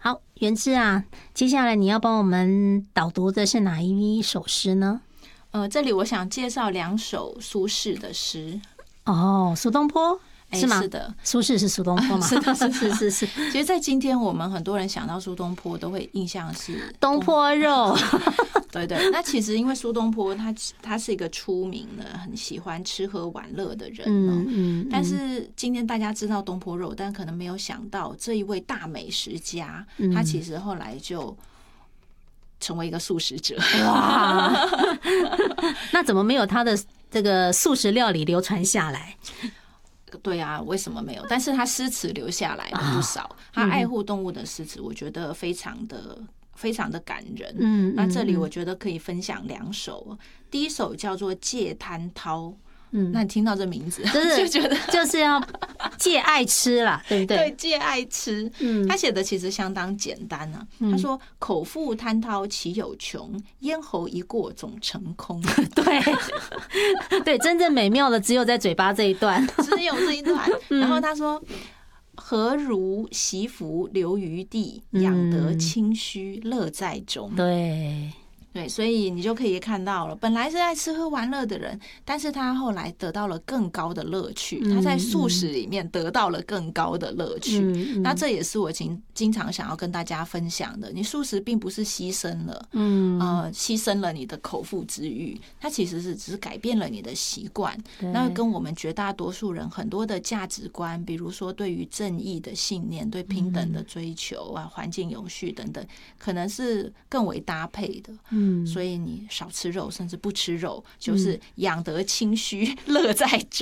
好，元之啊，接下来你要帮我们导读的是哪一首诗呢？ 这里我想介绍2首苏轼的诗。 哦，苏东坡是吗？ 是的， 苏轼是苏东坡吗？ 是的， 是。 其实，在今天我们很多人想到苏东坡，都会印象是东坡肉。 对，那其实因为苏东坡他是一个出名的很喜欢吃喝玩乐的人但是今天大家知道东坡肉，但可能没有想到这一位大美食家，他其实后来就成为一个素食者。 哇，那怎么没有他的这个素食料理流传下来？ 对啊，为什么没有？但是他诗词留下来了不少，他爱护动物的诗词，我觉得非常的感人。那这里我觉得可以分享2首。第一首叫做《戒贪饕》。那你听到这名字就觉得就是要戒爱吃啦，对不对？ 对，戒爱吃。他写的其实相当简单啊。他说：“口腹贪饕岂有穷，咽喉一过总成空。” 对，真正美妙的只有在嘴巴这一段， 只有这一段。然后他说：“何如习福留于地，养得清虚乐在中。”对，所以你就可以看到了，本来是爱吃喝玩乐的人，但是他后来得到了更高的乐趣，他在素食里面得到了更高的乐趣。那这也是我经常想要跟大家分享的。你素食并不是牺牲了，牺牲了你的口腹之欲，它其实是只是改变了你的习惯。那跟我们绝大多数人很多的价值观，比如说对于正义的信念、对平等的追求啊、环境永续等等，可能是更为搭配的。所以你少吃肉，甚至不吃肉，就是养得清虚，乐在中。